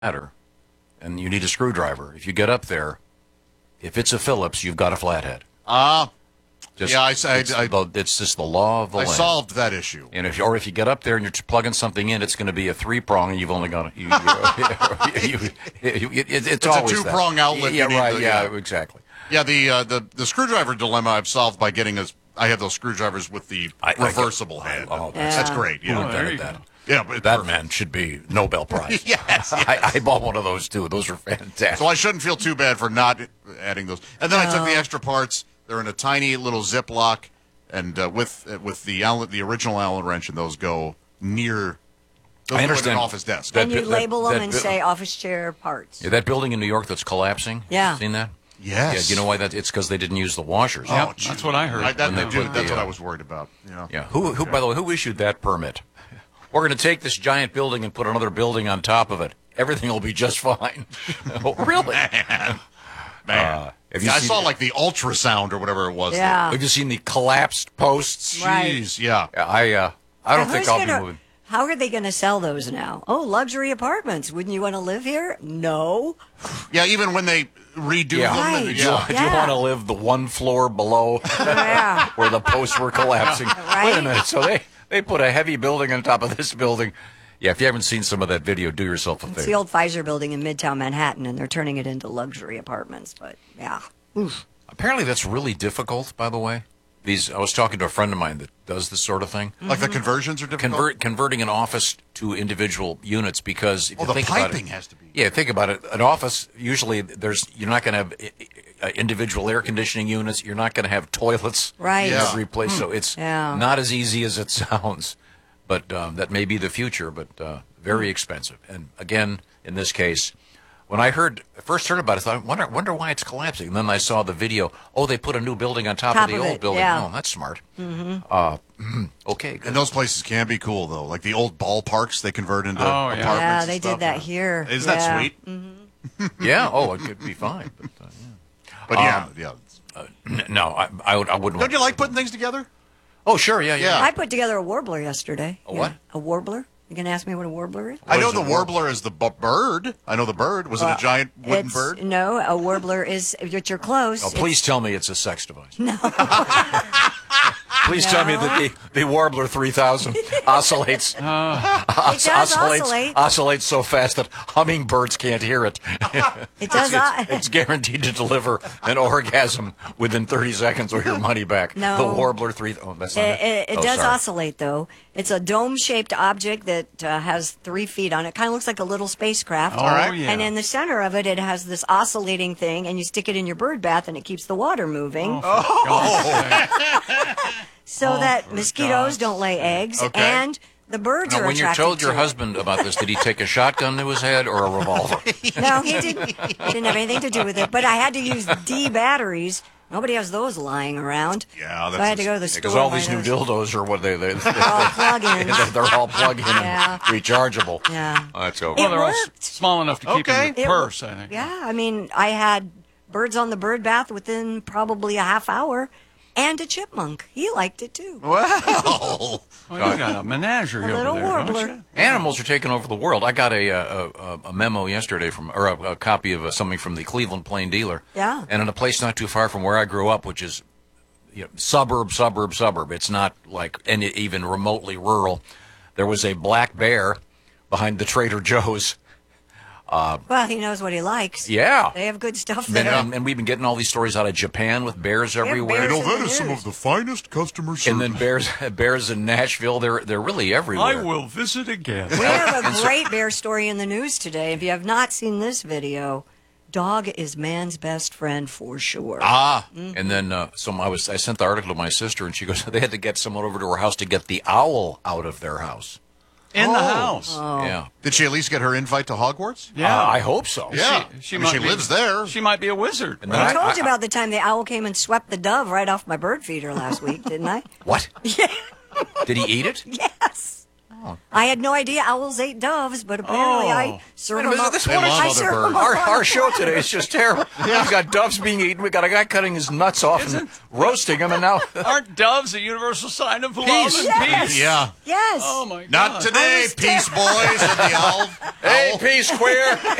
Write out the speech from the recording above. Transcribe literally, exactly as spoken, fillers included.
ladder, and you need a screwdriver. If you get up there, if it's a Phillips, you've got a flathead. Ah, uh, just, yeah, I, I, it's, I, the, it's just the law of the I land. solved that issue. And if you, or if you get up there and you're plugging something in, it's going to be a three prong, and you've only got a, you, you, you, you, it, it's, it's always a two prong outlet. Yeah, right. to, yeah, yeah, exactly. Yeah, the uh, the the screwdriver dilemma I've solved by getting a. I have those screwdrivers with the I, reversible I, hand. I, oh, that's, that's great. Yeah, Who invented that? Yeah, but that man should be Nobel Prize. yes, yes. I, I bought one of those too. Those are fantastic. So I shouldn't feel too bad for not adding those. And then no. I took the extra parts. They're in a tiny little Ziploc, and uh, with uh, with the Allen, the original Allen wrench, and those go near. Those I understand. Go office desk. And you that, label that, them that, and that, say office chair parts. Yeah, that building in New York that's collapsing. Yeah. Seen that? Yes. Yeah. Do you know why that? It's because they didn't use the washers. Oh, yep, that's what I heard. I, that, they dude, put that's the, what uh, I was worried about. Yeah. Yeah. Who? Who? By the way, who issued that permit? We're going to take this giant building and put another building on top of it. Everything will be just fine. Oh, really? Man. Man. Uh, have you yeah, I seen saw it? like the ultrasound or whatever it was. Yeah. Have you seen the collapsed posts? Right. Jeez, yeah. Yeah, I. Uh, I don't Now, think who's I'll gonna- be moving. How are they going to sell those now? Oh, luxury apartments. Wouldn't you want to live here? No. Yeah, even when they redo Yeah. them. Right. and- Do you, yeah. do you Yeah. want to live the one floor below Yeah. where the posts were collapsing? Right. Wait a minute. So they, they put a heavy building on top of this building. Yeah, if you haven't seen some of that video, do yourself a It's the favor. old Pfizer building in Midtown Manhattan, and they're turning it into luxury apartments. But, yeah. Oof. Apparently that's really difficult, by the way. These I was talking to a friend of mine that does this sort of thing. Like the conversions are difficult. Convert, converting an office to individual units because if Oh, you the think about piping it, has to be. Yeah, think about it. An office usually there's you're not going to have uh, individual air conditioning units. You're not going to have toilets Right. in Yeah. every place. So it's Yeah. not as easy as it sounds. But um, that may be the future. But uh, very expensive. And again, in this case, when I heard first heard about it, I thought, wonder wonder why it's collapsing. And then I saw the video. Oh, they put a new building on top, Top of the of old it, building. yeah. Oh, that's smart. Mm-hmm. Uh, okay. Good. And those places can be cool though, like the old ballparks they convert into Oh, yeah. apartments. Yeah, and they stuff. did that here. Isn't Yeah. that sweet? Yeah. Oh, it could be fine. But, uh, yeah. But yeah, yeah. Uh, n- no, I, I, would, I wouldn't. Don't want you to- like putting things together? Oh, sure. Yeah, yeah. Yeah. I put together a warbler yesterday. A what? Yeah. A warbler? You going to ask me what a warbler is? I know is the a warbler is the bu- bird. I know the bird. Was it a giant wooden It's- bird? No, a warbler is, if you're close. Oh, it's- please tell me it's a sex device. No. Please tell me that the, the Warbler three thousand oscillates, os- does oscillates, oscillate. oscillates so fast that hummingbirds can't hear it. It does. It's, o- it's guaranteed to deliver an orgasm within thirty seconds or your money back. No. The Warbler three. Oh, that's not It, it, it oh, does sorry. oscillate, though. It's a dome-shaped object that uh, has three feet on it. Kind of looks like a little spacecraft. Oh, right. yeah. And in the center of it, it has this oscillating thing, and you stick it in your bird bath, and it keeps the water moving, Oh, for God's sake. so Oh, that for mosquitoes God's don't lay eggs, Okay. and the birds Now, are when you attracted told your to it. husband about this, did he take a shotgun to his head or a revolver? No, he didn't. Didn't have anything to do with it. But I had to use D batteries. Nobody has those lying around. Yeah, so that's I had to a- go to the store. Because all and buy these new those. dildos are what they they They're all plug-ins. they're all plug-in Yeah. and rechargeable. Yeah. Oh, that's okay. Well, they're all s- worked. small enough to keep Okay. in your It purse, I think. Yeah, I mean, I had birds on the bird bath within probably a half hour, and a chipmunk. He liked it too. Wow. Well, you got a menagerie A over little there, don't warbler. you? Animals are taking over the world. I got a a, a, a memo yesterday from, or a, a copy of uh something from the Cleveland Plain Dealer. Yeah. And in a place not too far from where I grew up, which is, you know, suburb, suburb, suburb. It's not like any even remotely rural. There was a black bear behind the Trader Joe's. Well, he knows what he likes. Yeah. They have good stuff And, there. and, and we've been getting all these stories out of Japan with bears everywhere. bears. know, that is some of the finest customer service. And then bears, bears in Nashville. They're they're really everywhere. I will visit again. We have a great bear story in the news today. If you have not seen this video, dog is man's best friend for sure. Ah, And then, uh, so I was I sent the article to my sister, and she goes, they had to get someone over to her house to get the owl out of their house. In the Oh. house. Yeah, did she at least get her invite to Hogwarts? Yeah. Uh, I hope so. Yeah. She, she, I mean, might she be- lives there. She might be a wizard. And then I I- told I- you about the time the owl came and swept the dove right off my bird feeder last week, didn't I? What? Yeah. Did he eat it? Yes. I had no idea owls ate doves, but apparently Oh. I serve Wait a them minute, up. this They one is- love I other serve 'em birds. up Our, on our the show phone. today is just terrible. We've got doves being eaten. We've got a guy cutting his nuts off and Isn't- roasting them, and now Aren't doves a universal sign of love Peace. and Yes. peace? Yeah. Yes. Oh my God. Not today, was peace boys, and the owl. hey, owl. peace, queer.